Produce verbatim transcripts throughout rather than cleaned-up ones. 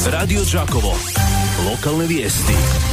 Radio Đakovo. Lokalne vijesti.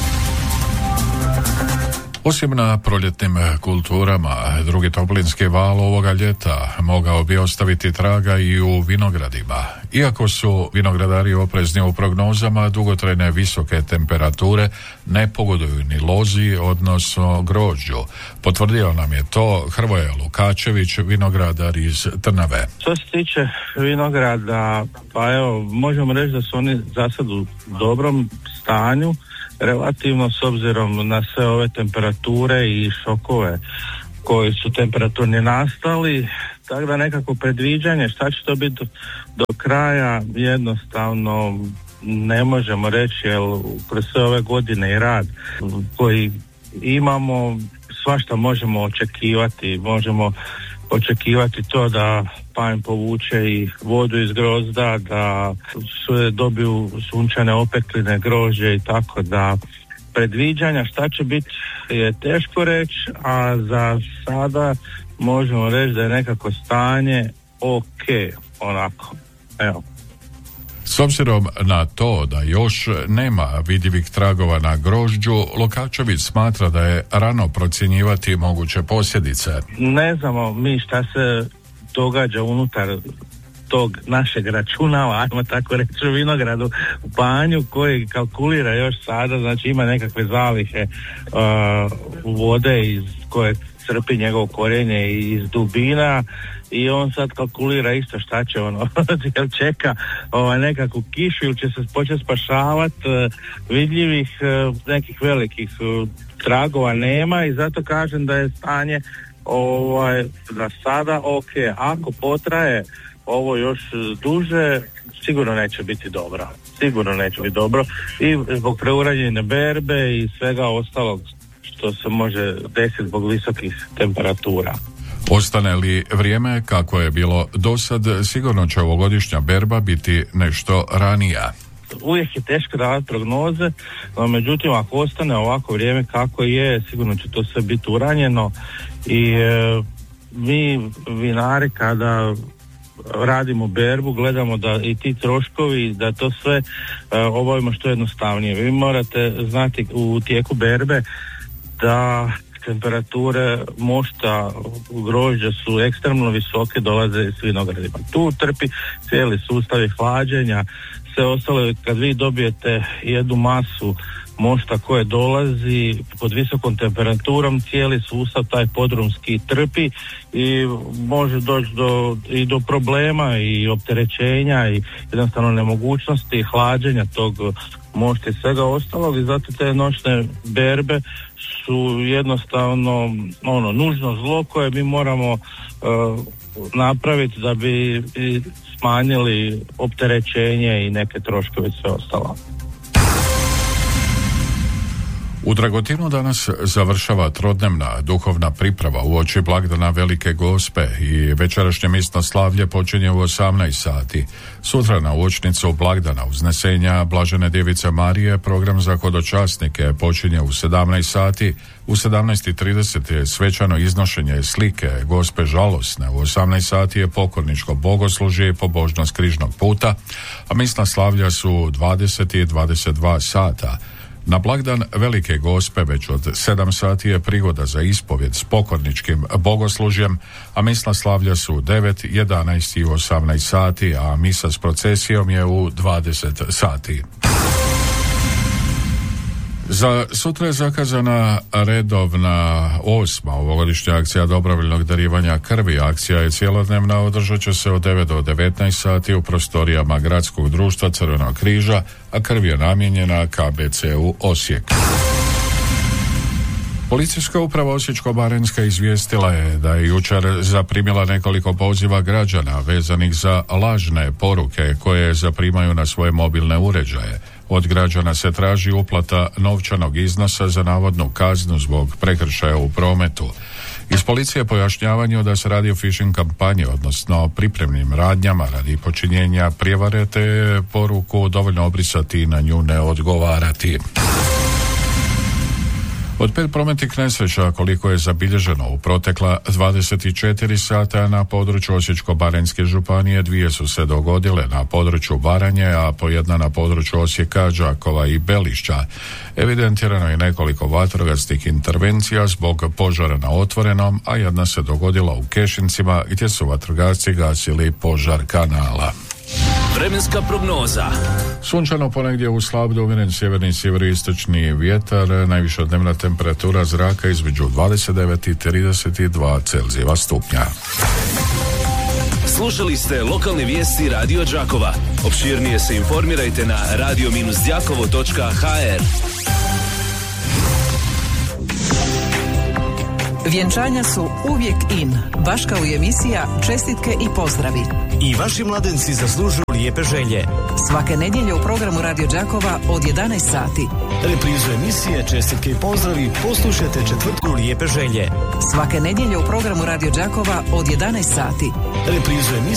Osim na proljetnim kulturama, drugi toplinski val ovoga ljeta mogao bi ostaviti traga i u vinogradima. Iako su vinogradari oprezni u prognozama, dugotrajne visoke temperature ne pogoduju ni lozi, odnosno grožđu. Potvrdio nam je to Hrvoje Lukačević, vinogradar iz Trnave. Što se tiče vinograda, pa evo, možemo reći da su oni za sad u dobrom stanju, relativno s obzirom na sve ove temperature i šokove koji su temperaturni nastali, tako da nekako predviđanje šta će to biti do, do kraja jednostavno ne možemo reći, jer kroz sve ove godine i rad koji imamo, svašta možemo očekivati, možemo očekivati to da panj povuče i vodu iz grozda, da sve dobiju sunčane opekline, grožđe i tako da predviđanja šta će biti je teško reći, a za sada možemo reći da je nekako stanje ok, onako, evo. S obzirom na to da još nema vidljivih tragova na grožđu, Lukačević smatra da je rano procjenjivati moguće posljedice. Ne znamo mi šta se događa unutar tog našeg računala, ajmo tako reći, u vinogradu u panju, koji kalkulira još sada, znači ima nekakve zalihe uh, vode iz koje crpi njegovo korijenje iz dubina i on sad kalkulira isto šta će ono, jer čeka ovaj, nekakvu kišu ili će se početi spašavati, uh, vidljivih uh, nekih velikih uh, tragova nema i zato kažem da je stanje ovaj, za sada ok. Ako potraje ovo još duže, sigurno neće biti dobro. Sigurno neće biti dobro i zbog preuranjene berbe i svega ostalog što se može desiti zbog visokih temperatura. Ostane li vrijeme kako je bilo do sad, sigurno će ovogodišnja berba biti nešto ranija. Uvijek je teško davati prognoze, no međutim ako ostane ovako vrijeme kako je, sigurno će to sve biti uranjeno i e, mi vinari kada radimo berbu, gledamo da i ti troškovi, da to sve e, obavimo što jednostavnije. Vi morate znati u tijeku berbe da temperature mošta grožđa su ekstremno visoke, dolaze s vinogradima. Tu trpi cijeli sustav hlađenja, sve ostalo. Kad vi dobijete jednu masu mošta koje dolazi pod visokom temperaturom, cijeli sustav taj podrumski trpi i može doći do, i do problema i opterećenja i jednostavno nemogućnosti hlađenja tog mošta i svega ostalog i zato te noćne berbe su jednostavno ono nužno zlo koje mi moramo uh, napraviti da bi smanjili opterećenje i neke troškove i sve ostalo. U Dragotinu danas završava trodnevna duhovna priprava uoči blagdana Velike Gospe i večerašnje misno slavlje počinje u osamnaest sati. Sutra na uočnicu blagdana Uznesenja Blažene Djevice Marije program za hodočasnike počinje u sedamnaest sati. U sedamnaest i trideset je svečano iznošenje slike Gospe žalosne, u osamnaest sati je pokorničko bogoslužje i pobožnost križnog puta, a misna slavlja su dvadeset i dvadeset dva sata. Na blagdan Velike Gospe već od sedam sati je prigoda za ispovjed s pokorničkim bogoslužjem, a misna slavlja su u devet, jedanaest i osamnaest sati, a misa s procesijom je u dvadeset sati. Za sutra je zakazana redovna osma ovogodišnja akcija dobrovoljnog darivanja krvi. Akcija je cjelodnevna, održat će se od devet do devetnaest sati u prostorijama Gradskog društva Crvenog križa, a krv je namijenjena K B C-u Osijek. Policijska uprava Osječko-baranjska izvijestila je da je jučer zaprimila nekoliko poziva građana vezanih za lažne poruke koje zaprimaju na svoje mobilne uređaje. Od građana se traži uplata novčanog iznosa za navodnu kaznu zbog prekršaja u prometu. Iz policije pojašnjavanju da se radi o phishing kampanji, odnosno pripremnim radnjama radi počinjenja prijevare, te poruku dovoljno obrisati i na nju ne odgovarati. Od pet prometnih nesreća koliko je zabilježeno u protekla dvadeset četiri sata na području Osječko-baranjske županije, dvije su se dogodile na području Baranje, a po jedna na području Osijeka, Đakova i Belišća. Evidentirano je nekoliko vatrogasnih intervencija zbog požara na otvorenom, a jedna se dogodila u Kešincima gdje su vatrogasci gasili požar kanala. Vremenska prognoza. Sunčano ponegdje u slab do umjeren sjeverni i sjeveroistočni vjetar, najviša dnevna temperatura zraka između dvadeset devet i trideset dva Celzijeva stupnja. Slušali ste lokalne vijesti Radio Đakova. Opširnije se informirajte na radio đakovo točka ha er. Vjenčanja su uvijek in, baš kao i emisija Čestitke i pozdravi. I vaši mladenci zaslužuju lijepe želje. Svake nedjelje u programu Radio Đakova od jedanaest sati. Reprizu emisije Čestitke i pozdravi poslušajte četvrtkom lijepe želje. Svake nedjelje u programu Radio Đakova od jedanaest sati. Reprizu emisije